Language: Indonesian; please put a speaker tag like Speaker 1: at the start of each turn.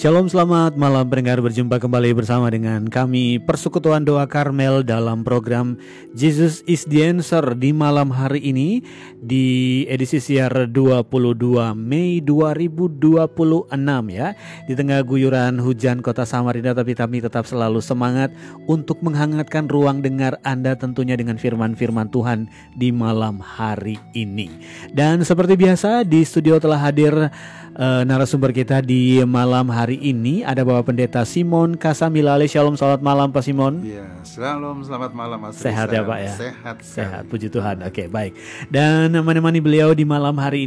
Speaker 1: Shalom, selamat malam pendengar, berjumpa kembali bersama dengan kami Persekutuan Doa Karmel dalam program Jesus is the Answer di malam hari ini di edisi siar 22 Mei 2026 ya. Di tengah guyuran hujan kota Samarinda, tapi kami tetap selalu semangat untuk menghangatkan ruang dengar Anda tentunya dengan firman-firman Tuhan di malam hari ini. Dan seperti biasa di studio telah hadir narasumber kita di malam hari ini ada Bapak Pendeta Simon Kasamilale. Shalom, selamat malam Pak Simon.
Speaker 2: Ya, shalom, selamat malam Mas.
Speaker 1: Sehat ya Pak ya?
Speaker 2: Sehat,
Speaker 1: sehat, puji Tuhan. Oke, baik. Dan menemani beliau di malam hari ini